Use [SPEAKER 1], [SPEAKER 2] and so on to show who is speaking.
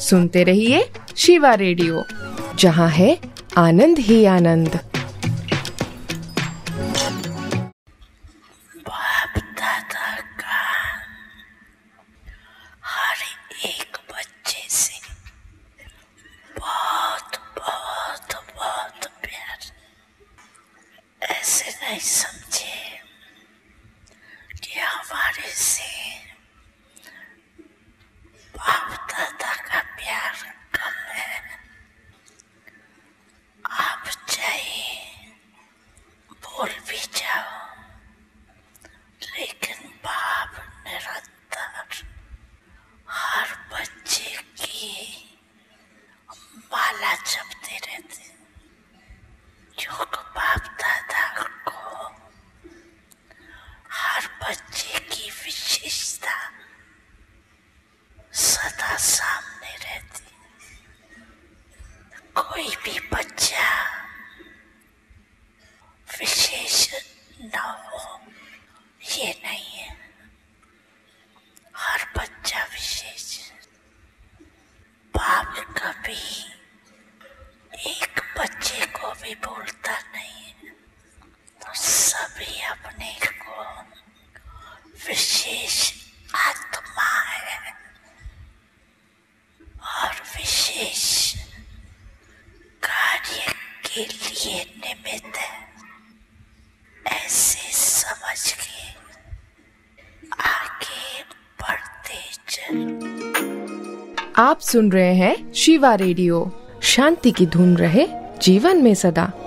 [SPEAKER 1] सुनते रहिए शिवा रेडियो, जहाँ है आनंद ही आनंद।
[SPEAKER 2] बाप दादा का हर एक बच्चे से बहुत बहुत बहुत प्यार। ऐसे नहीं समझे कि हमारे से बाप दादा का प्यार कम है। आप चाहे बोल भी जाओ, लेकिन बाप निरंतर हर बच्चे की माला जपते रहते, क्योंकि बाप दादा को हर बच्चे की विशेषता सदा सामने रहती। कोई भी बच्चा विशेष न हो ये नहीं है, हर बच्चा विशेष। बाप कभी एक बच्चे को भी भूलता नहीं है, तो सभी अपने को विशेष आत्मा है और विशेष कार्य के लिए निमित्त है, ऐसे समझ के आगे बढ़ते चलो।
[SPEAKER 1] आप सुन रहे हैं शिवा रेडियो। शांति की धुन रहे जीवन में सदा।